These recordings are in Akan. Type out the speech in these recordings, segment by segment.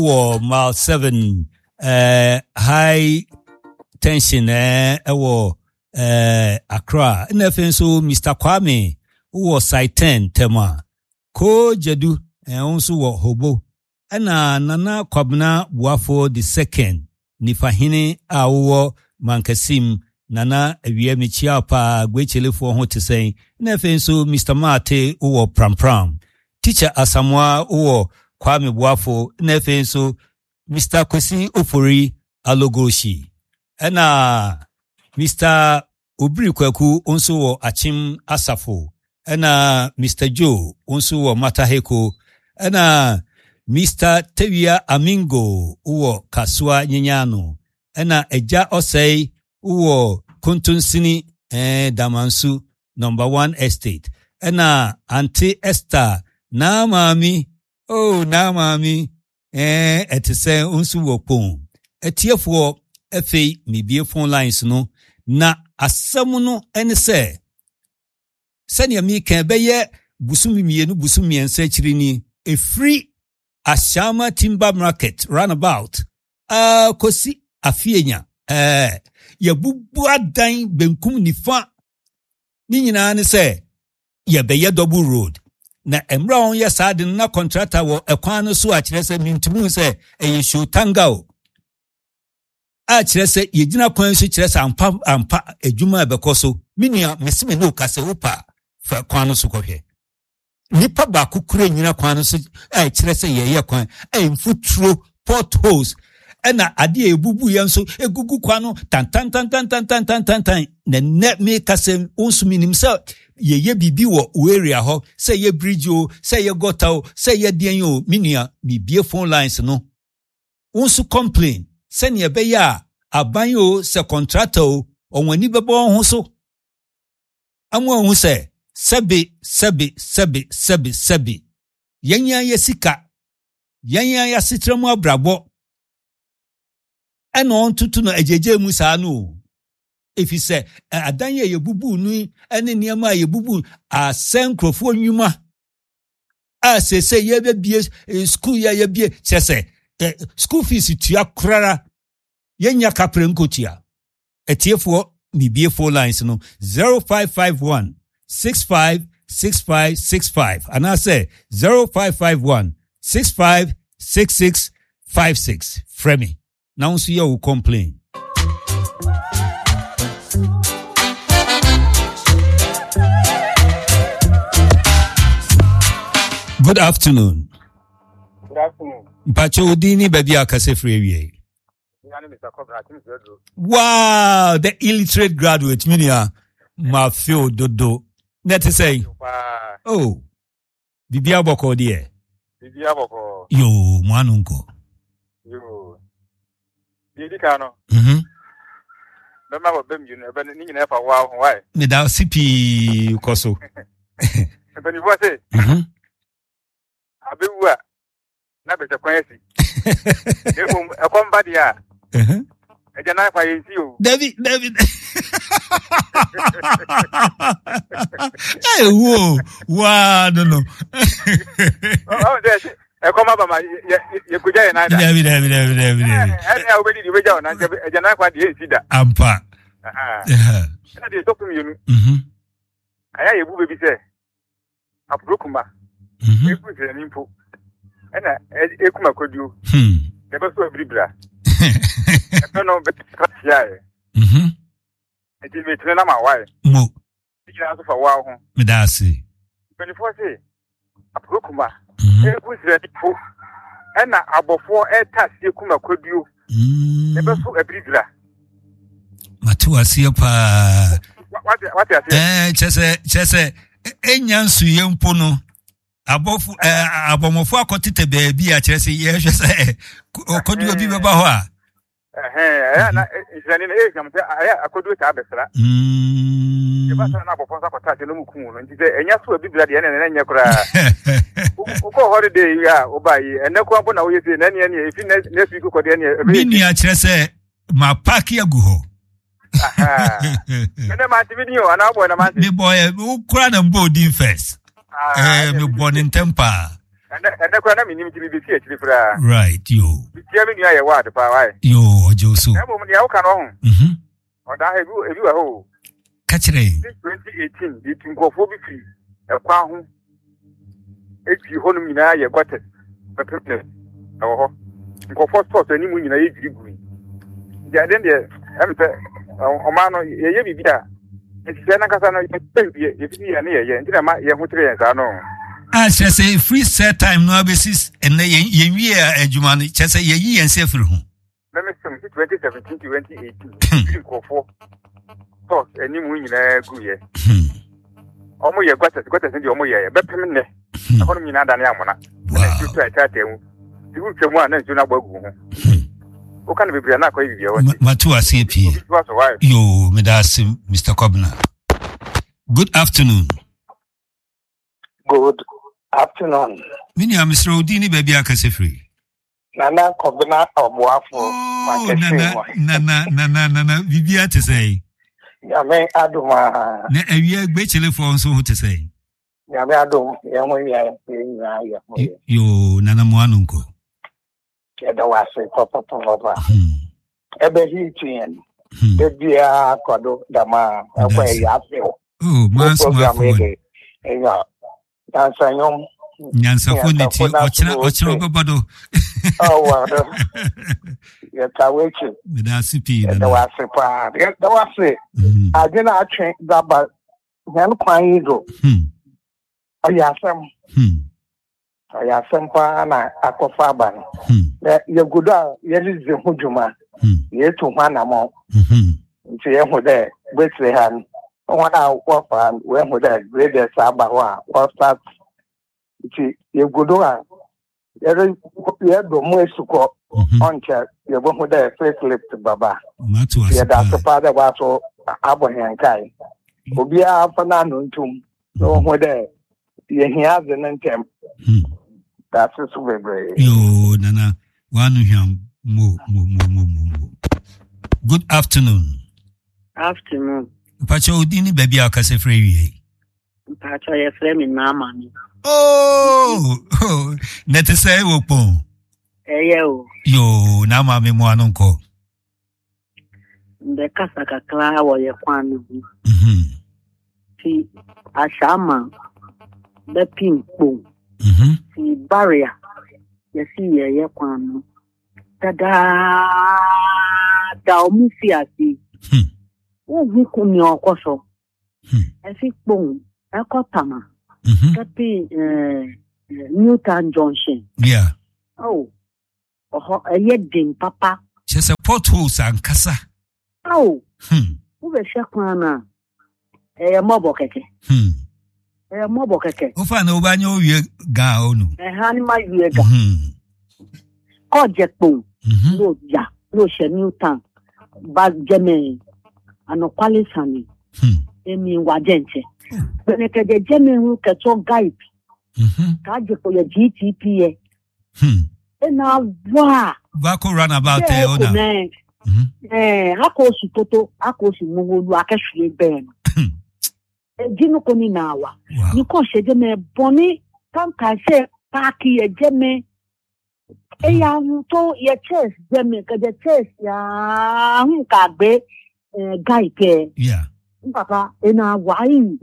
War mile 7 high tension war Accra. Nothing so Mr. Kwame who was side 10 tema. Ko Jedu also wa Hobo. Ana Nana Kwabna Buafo the second. Nifahine awo Mankasim Nana Wiemichiapa Gwechele for ho to say. Nothing so Mr. Mate who pram. Teacher Asamoah who Kwame Buafo Nothing so Mr. Kwesi Ofori Alogoshi. Ena Mr. Obri Kweku onso wo Achim Asafo. Ena Mr. Joe onso wo Mataheko. Ena Mr. Tevia Amingo uwo Kasua Nyinyano. Ena Eja Osei uwo Kuntunsini Damansu number 1 estate. Ena Auntie Esther na mami etise onso wo pon. Etiefo Efe mibie phone lines no na asɛm no ene sɛ sɛnea mi kan bɛyɛ busumi mienu busumi ensa akiri ni efri Ashama Timber Market roundabout kosi afienya yabubu adan benkum nifa ni nyinaa ne sɛ yɛbɛyɛ double road na emra on yɛ saa de na contractor wɔ ɛkwan no so akyerɛ sɛ mintumu sɛ ɛyɛ shotanga o a kyerɛ sɛ yɛgyina kwan so kyerɛ sɛ ampa adwuma ɛbɛkɔ so minia mesime no kase wopa fa kwan no so kɔhwɛ nipa ba kukure nyina kwan no so a kyerɛ sɛ yɛyɛ kwan mfuturo potholes ɛna ade ebubu yɛn so egugu kwan no tan na ne me kase onso minim sɛ yɛyɛ bibi wɔ area hɔ sɛ yɛ bridge o sɛ yɛ gota o sɛ yɛ dean o minia bibie phone lines no onso complain sɛnea ɛbɛyɛ a aban o sɛ contractor o ɔwani bɛbɔ ho so amu ho sɛ sɛbe yɛnya yɛ sika yɛnya yɛ sitramu abrabɔ ɛna ɔntutu no agyeje mu saa no efi sɛ adan yɛ bubu nu ɛne nneɛma yɛ bubu asɛn krofo nnwuma a sɛ yɛbɛbie school yɛbie kyɛ sɛ school fees tua krara yenya kapre nkotia etiefo mibie phone lines no 0551 656565 and I say 0551 656656 Fremi now so you will complain. Good afternoon. Pacho Dini baby akase free. Wow, the illiterate graduate minia mafio dodo. Net say. Oh. Bibia boko die. Bibia boko. Yo, mwanunko. Yo. Bibi kano. Bema bo bem you know, ni na fa wa why. Me da sipi koso. Beni bo say. Abewu na be kwanyesi ekomba dia eje na fa yesi o David hey wo no ekoma ba ma ye kuja ye na da David e obedi di beja na eje na fa dia esi da ampa na de so kum yenu aya ye bu bebi se aprokuma eku se ni mpo ena ekuma kodio ebe so abribra ebe no be krasia eti me tene na ma wai mo tigina so fa wa ho me da si benifo se aprokuma eku se ni mpo ena abofo etase ekuma kodio ebe so abribra matu asie pa what asie chese enyansu yempo no abofu abomofo akotete baabi a kyerese yehwe se okodu obi beba ho a na isani na ekam se akodu ta abesra e ba sa na abofo akota te no muku no nti se enya so obi bla de na enya kura uko holiday ya obayi eneko abo na woyese na ne efi next week ko de ne bini a kyerese ma park ya guho Mene mati video ana boy na mati. Me boy ukura na mbodi first. Me born in temper. And the corner meaning to be here to the right, yo. German, you are what about Yo, Josu. That woman, you can own. Or that you are whole. Catch it. 2018, you can go for free. A pound. If you hold me now, you got it. But oh, go for sport any moon in a degree. Yeah, then the Omano, ye be there. It's Senacasana, if you are near, and I might know. As I say, free set time no basis, and ye are a Jumani, just a ye and say for whom. Let me say 2017 to 2018. Go for sport any moon in a good year. Almost you got to send your more, but permanent. Economy not than Yamana. Wow. You will come one and do not work. What can be not quite you? Matua CP. You, Medas, Mr. Kobner. Good afternoon. Good afternoon. Mini, Mr. Odini, baby, I can say free. Nana Kobner of Waffle. Nana, Vivia to say. Yame Aduma. A year bachelor for so to say. Yame Adum, Yamoya, Nana Moanunko. There was a papa. Ebe Hitchin. The Bia Kodo Dama, away Yapio. Oh, Master. Dansayom. Yansafonity, Ochino. Oh, yes, I wait you. With RCP, there was a part. There was it. I did not change that, but then crying go. Oh, yes, I have some pana aquafaban. You good, yes, the Hujuma. Ye to one amount. See, who there, which they had 1 hour walk on when with that greatest Sabawa or start. See, you good one. You have the most to go on check. You won't with that facelift, Baba. Yeah, that's the father was Abraham Kai. Obia Fernando Tum, no, where he has an intent. That's a super brave. Yo, Nana, one him mo. Good afternoon. Afternoon. Pacho Dini baby akase free. Pacho ye frame in mama. Oh, net say opo. Yo, na mama mo anonko. The kasaka kla wo ye kwanu. Ti ashama the pimpo. See barrier. You see, ye kwano. Tada umufiasi. Who could your coso? I think boom, a cotama. Capi Newton Junction. Yeah. Oh, a yedding, papa. Just a potholes and cassa. Oh, who a shakwana? A mobokete. Mobokeke. Ofa no banyo ye ga onu. Hanima ye ga. Kojekpo. No ya, no she Newton. Bag jeme ano kwalisani. Emi wajenche. Beneke de jeme hu keto guide. Kaje ko ye GTP. Ena wa. Wako run about there ona. Hako si toto, hako si mugu akeshe ben. Jino koni nawa. Niko shejeme boni tanka se paki ejeme eya to ye chest jeme ka je chest ya nka gbe gaipe. Yeah. Papa ena wai.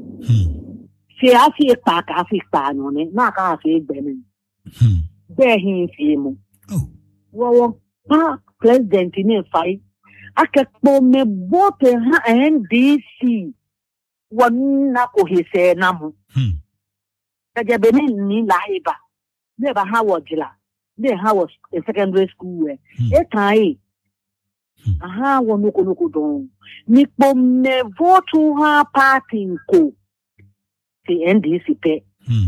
Se afi pa ka afi pa no ne na ka afi gbe ni. Be hin fi mu. Oh. Wo pa president ni fai. Akekpo me bote ha NDC. One nako hise namu. Kaja beni ni laiba. Neba hawajila. Ne hawas in secondary school. Etai. Aha wonoko don. Nipo me votu ha party ko. Si NDC pe.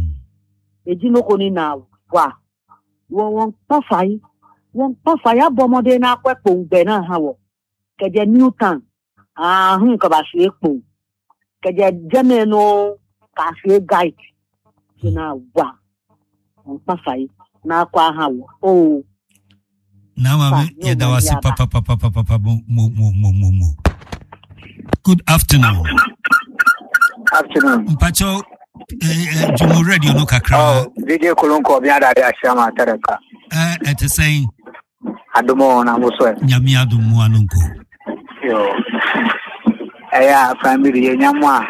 Ejino koni na wa. Won pafai. Won pafai abomode na kwepo ugbe na hawo. Kaja Newton. Kabasi ekpo. Kaja jameno kasi guide na wa on pafai na kwa hawo oh now am ye da wasi papa mo. Good afternoon. Afternoon. Pacho Jumo radio no kakra. DJ Kolonko biada de ashama tereka. It is saying Adumo na muswe. Nyami adumo anunko. Yo. Eya family nyamwa.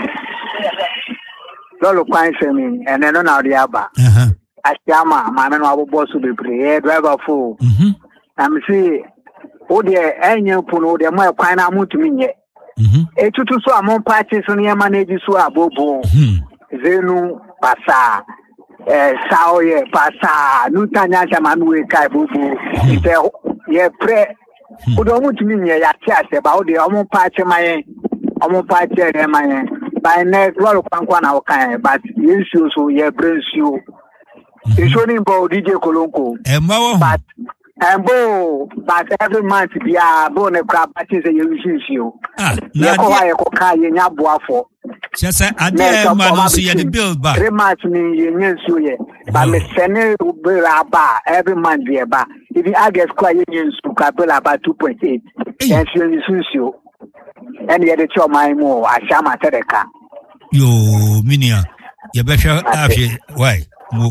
Lolo kwanse mi eneno na odi aba. Ashama mama no abobo so bebre driver full. I'm see o de enye puno de mo kwan na mutumi nye. Etutu so amon party so ne manage so abobo. Zenu pasa saoye pasa nutanya jamanu kai bubu ite ye pre odo mutumi nye ya ti ase ba o de amon party mayen re mayen by next lolo kwankwa na o kan but issue so ye brace you showing about DJ Kolonko but but every month bia bo ne crab party say you issue na ko ka ye nya boafo just ade man so ye the bill ba 3 months ni ye nyensu ye ba me sene bill aba every month ye ba if you ask kwa ye nyensu ka bill aba 2.8 and you and ye the cho my mo ashama tereka yo minia ye be hwe afye why mo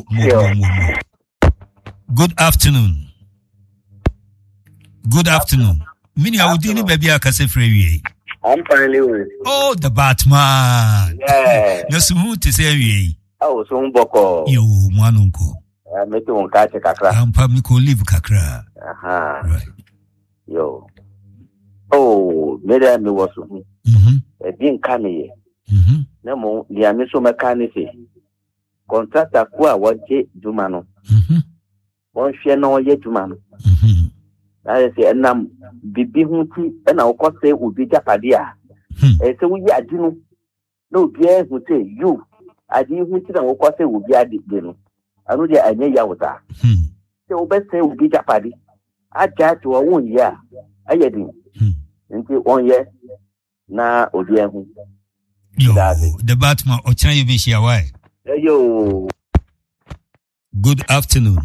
good afternoon minia udini baby akase frewie I'm finally with. Oh, the Batman. Yeah. No smooth to say we. Oh, so mboko. Yo, mwanunko. Metu unkache kakra. Ampami ko live kakra. Aha. Right. Yo. Oh, meda mi wasu. Din kame. Nemo dia mi so mekani se. Contractor ku a waje juma no. Won hwe na oye juma no. I say enam bibi hunti na okose obi japade a se wuyi adinu na obi hu say you adi hunti na okose obi adide no anu de anya ya wuta se obese obi japade aja to won ya ayedi nti on ye na obi hu yo the Batman ochan you be share why yo good afternoon.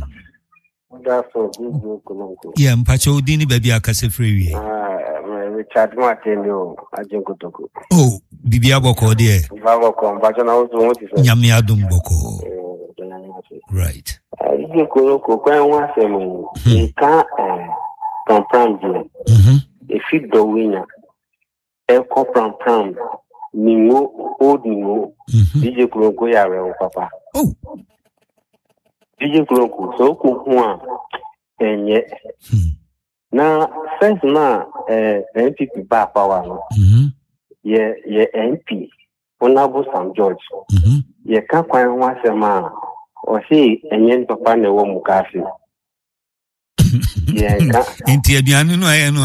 Yeah, mpacho udini baby akase frewie. Richard Martin yo ajenkotoko. Oh, bibi aboko there. Baboko mpacho na uzo moti so. Nyami adum boko. Right. Ije koloko kwa nwa se mo. E kan comprendre. E fit do winya. E comprendre. Ningo odingo. Ije koloko ya re papa. Oh. DJ Kolonko so ko ho enye na first na NPP ba power no ye MP Honorable Sam George ye ka kwan ho asema o si enye papa na wo mukasi ye ka enti aduane no aye no